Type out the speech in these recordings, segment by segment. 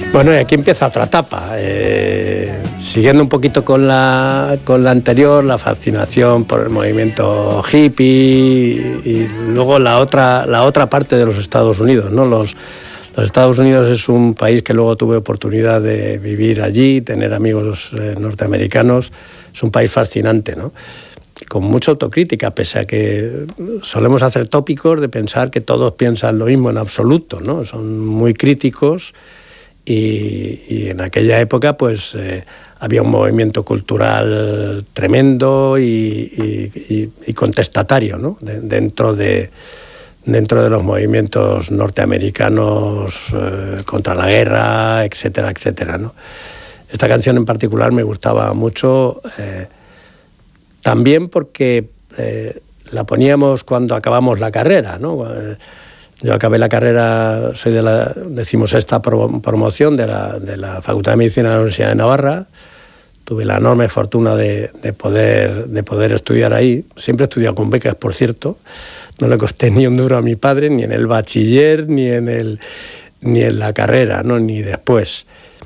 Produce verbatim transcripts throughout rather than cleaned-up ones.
Bueno, y aquí empieza otra etapa. Eh, siguiendo un poquito con la, con la anterior, la fascinación por el movimiento hippie y, y luego la otra, la otra parte de los Estados Unidos, ¿no? Los, los Estados Unidos es un país que luego tuve oportunidad de vivir allí, tener amigos eh, norteamericanos. Es un país fascinante, ¿no? Con mucha autocrítica, pese a que solemos hacer tópicos de pensar que todos piensan lo mismo en absoluto, ¿no? Son muy críticos. Y, y en aquella época pues eh, había un movimiento cultural tremendo y, y, y, y contestatario, ¿no? de, dentro, de, dentro de los movimientos norteamericanos eh, contra la guerra, etcétera, etcétera, ¿no? Esta canción en particular me gustaba mucho, eh, también porque eh, la poníamos cuando acabamos la carrera, ¿no? Yo acabé la carrera, soy de la decimosexta promoción de la, de la Facultad de Medicina de la Universidad de Navarra. Tuve la enorme fortuna de, de, poder, de poder estudiar ahí. Siempre he estudiado con becas, por cierto. No le costé ni un duro a mi padre, ni en el bachiller, ni en, el, ni en la carrera, ¿no? Ni después.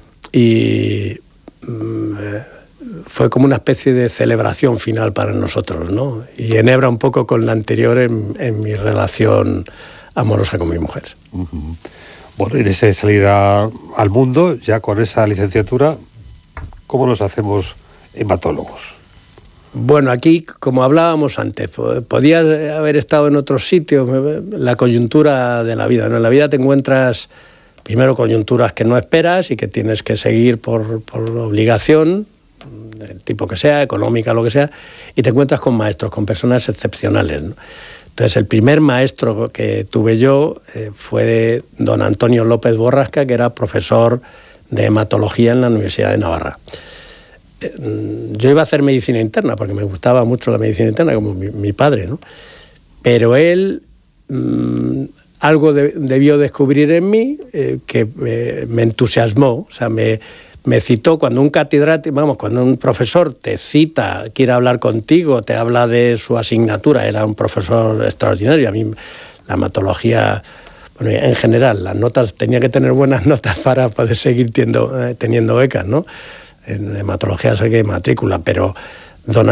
Y mmm, fue como una especie de celebración final para nosotros, ¿no? Y enhebra un poco con la anterior en, en mi relación amorosa con mi mujer. Uh-huh. Bueno, en esa salida al mundo, ya con esa licenciatura, ¿cómo nos hacemos hematólogos? Bueno, aquí, como hablábamos antes, podías haber estado en otros sitios, la coyuntura de la vida, ¿no? En la vida te encuentras, primero, coyunturas que no esperas y que tienes que seguir por, por obligación, del tipo que sea, económica, lo que sea, y te encuentras con maestros, con personas excepcionales, ¿no? Entonces, el primer maestro que tuve yo eh, fue don Antonio López Borrasca, que era profesor de hematología en la Universidad de Navarra. Eh, yo iba a hacer medicina interna, porque me gustaba mucho la medicina interna, como mi, mi padre, ¿no? Pero él mmm, algo de, debió descubrir en mí eh, que eh, me entusiasmó, o sea, me... Me citó cuando un catedrático, vamos, cuando un profesor te cita, quiere hablar contigo, te habla de su asignatura, era un profesor extraordinario. A mí la hematología, bueno, en general, las notas, tenía que tener buenas notas para poder seguir teniendo, eh, teniendo becas, ¿no? En hematología sé que hay matrícula, pero don